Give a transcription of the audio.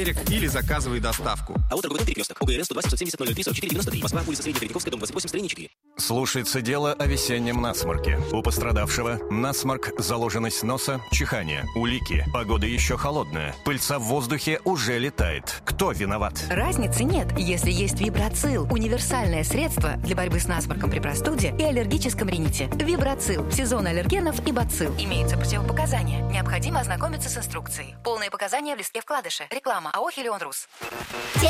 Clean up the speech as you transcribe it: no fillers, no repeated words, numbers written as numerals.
или заказывай доставку. АО «Перекресток». ОГРН 102 770 003 44 93. Москва, улица Средневековская, дом 28, строение 4. Слушается дело о весеннем насморке. У пострадавшего насморк, заложенность носа, чихание, улики. Погода еще холодная. Пыльца в воздухе уже летает. Кто виноват? Разницы нет, если есть Вибрацил. Универсальное средство для борьбы с насморком при простуде и аллергическом рините. Вибрацил. Сезон аллергенов и бацилл. Имеются противопоказания. Необходимо ознакомиться с инструкцией. Полные показания в листке вкладыша. Реклама АО «Хелион Рус».